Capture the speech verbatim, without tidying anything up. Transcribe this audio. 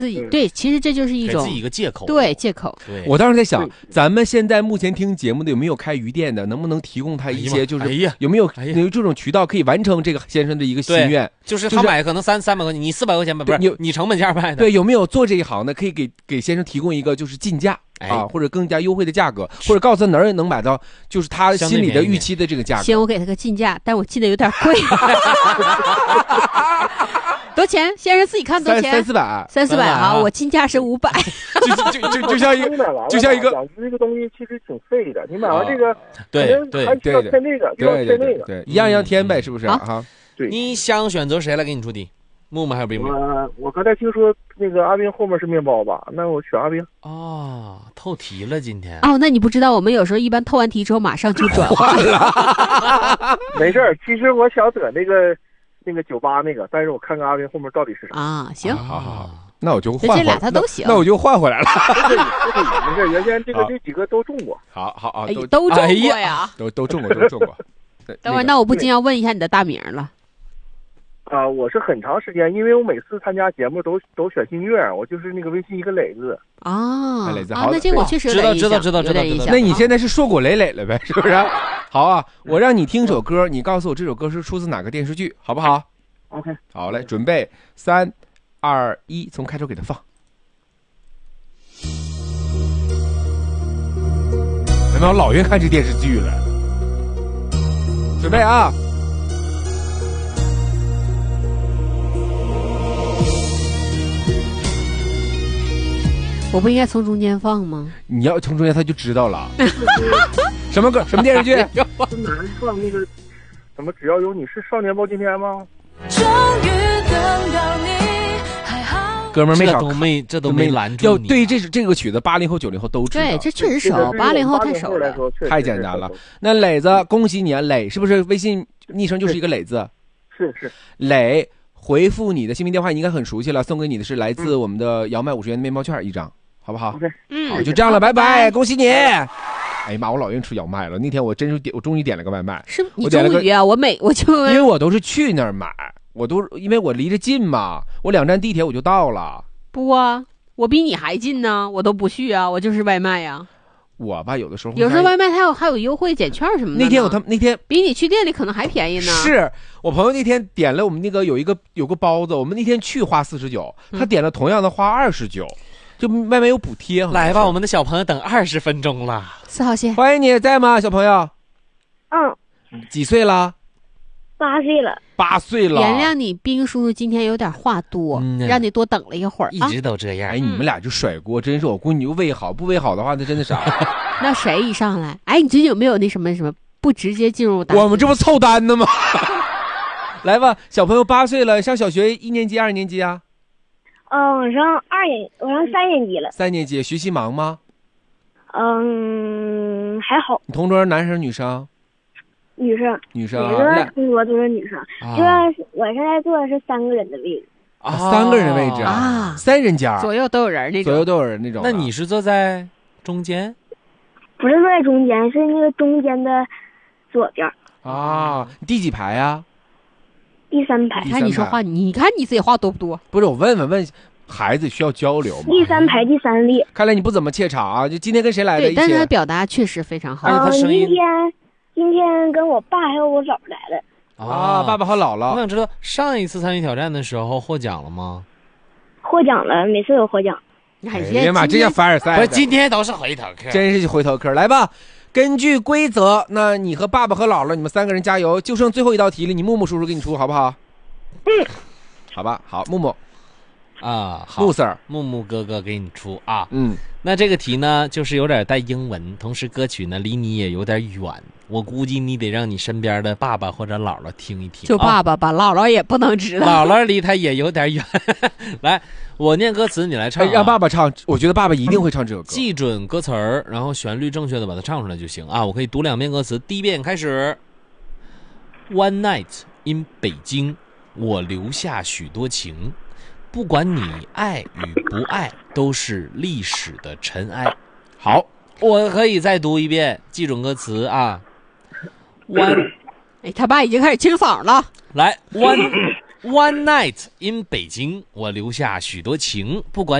自己对，其实这就是一种给自己一个借口。 对，借口。 对， 我当时在想，咱们现在目前听节目的有没有开鱼店的，能不能提供他一些，就是有没有有这种渠道可以完成这个先生的一个心愿？ 就是他买可能三三百块钱，你四百块钱吧，不是你你成本价卖的。 对，有没有做这一行的，可以给给先生提供一个就是进价啊，或者更加优惠的价格，或者告诉他哪儿也能买到，就是他心里的预期的这个价格。 行，我给他个进价，但我记得有点贵。多少钱？先生自己看多少钱？ 三四百， 三四百啊！我进价是五百， 就就就就像一个，就像一个， 讲究这个东西其实挺费的。你买完这个， 对对还需要添那个， 对对那个， 对，一样一样添呗，是不是啊？ 对。 你想选择谁来给你出题？木木还是冰冰？ 我我刚才听说那个阿冰后面是面包吧？那我选阿冰。 哦，透题了今天。 哦，那你不知道，我们有时候一般透完题之后马上就转换了。没事儿，其实我想择那个。那个酒吧那个，但是我看看阿斌后面到底是啥啊？行， 好好好，那我就换。 这俩他都行， 那我就换回来了。 这个没事，原先这个这几个都中过。 好好啊， 都都中过呀， 都都中过，都中过。 等会儿，那我不禁要问一下你的大名了。 啊，我是很长时间，因为我每次参加节目都都选姓岳，我就是那个微信一个磊字。 啊， 磊字好， 那这我确实知道知道知道知道。 那你现在是硕果累累了呗，是不是？好啊，我让你听首歌，你告诉我这首歌是出自哪个电视剧，好不好？ OK， 好嘞，准备三、二、一，从开头给他放。有没有老愿看这电视剧了？准备啊！ 我不应该从中间放吗？ 你要从中间他就知道了。什么歌？什么电视剧？ 难放那个怎么只要有你是少年包青天吗？ 终于等到你，还好。 哥们儿没少都没这都没拦住你。 要对这这个曲子，八零后、九零后都知道。 对，这确实熟，八零后太熟了， 太简单了。那磊子，恭喜你啊！磊是不是微信昵称就是一个磊字？ 是是。 磊回复你的姓名电话，你应该很熟悉了。送给你的是来自我们的姚麦五十元的面包券一张，好不好？ 嗯， 好，就这样了，拜拜，恭喜你。哎呀妈！我老愿意吃小麦了。那天我真是点，我终于点了个外卖。 是你终于啊！我每我就因为我都是去那儿买，我都因为我离着近嘛，我两站地铁我就到了。 不啊，我比你还近呢，我都不去啊，我就是外卖呀、啊。 我吧，有的时候有时候外卖它有还有优惠减券什么的。 那天我他那天比你去店里可能还便宜呢。 是我朋友那天点了我们那个有一个有个包子，我们那天去花四十九，他点了同样的花二十九。就外面有补贴， 来吧，我们的小朋友等二十分钟了。 四号线， 欢迎你，在吗，小朋友？ 嗯。 几岁了？ 八岁了。 八岁了。 原谅你，冰叔叔今天有点话多，嗯、让你多等了一会儿、啊。 一直都这样。 哎，你们俩就甩锅，真是我估计你就喂好，不喂好的话，那真的傻。 那谁一上来？哎，你最近有没有那什么什么不直接进入单？ 我们这不凑单的吗？来吧，小朋友八岁了，上小学一年级、二年级啊？ 嗯，我上二年，我上三年级了。 三年级，学习忙吗？ 嗯，还好。 你同桌男生女生？ 女生。 女生每个同桌都是女生。啊、就是我现在坐的是三个人的位置。 啊，三个人的位置啊， 三人间， 左右都有人那种。 左右都有人那种。 那你是坐在中间？ 不是坐在中间，是那个中间的左边。 啊，第几排呀？ 第三排。 看你说话，你看你自己话多不多？ 不是，我问问问，孩子需要交流吗？ 第三排第三列。 看来你不怎么怯场啊！就今天跟谁来的？ 对，但是他表达确实非常好。 嗯、 他声音今天今天跟我爸还有我姥来了。 啊，爸爸和姥姥。 我想知道上一次参与挑战的时候获奖了吗？ 获奖了，每次都获奖。 哎呀妈，这叫凡尔赛！ 不是，今天都是回头客， 真是回头客。来吧。根据规则，那你和爸爸和姥姥，你们三个人加油，就剩最后一道题了。你木木叔叔给你出，好不好？ 嗯， 好吧，好，木木啊，好， 木 Sir， 木木哥哥给你出啊。 嗯， 那这个题呢，就是有点带英文，同时歌曲呢离你也有点远，我估计你得让你身边的爸爸或者姥姥听一听。 就爸爸吧，啊、姥姥也不能知道， 姥姥离他也有点远。来，我念歌词，你来唱、啊哎。让爸爸唱，我觉得爸爸一定会唱这首歌。 记准歌词儿，然后旋律正确的把它唱出来就行啊！我可以读两遍歌词，第一遍开始。One night in 北京，我留下许多情，不管你爱与不爱，都是历史的尘埃。好，我可以再读一遍，记准歌词啊。One， 哎，他爸已经开始清嗓了。 来 ，One One night in 北京，我留下许多情，不管。